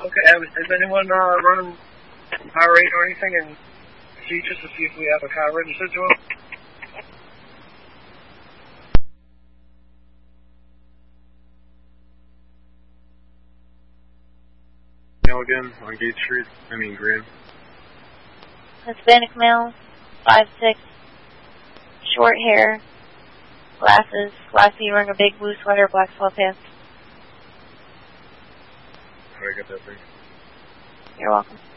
Okay, is anyone running power 8 or anything in Features to see if we have a car registered to him? Again on Gate Street, Graham. Hispanic male, 5'6", short hair, glasses, glassy, wearing a big blue sweater, black sweatpants. How do I get that thing? You're welcome.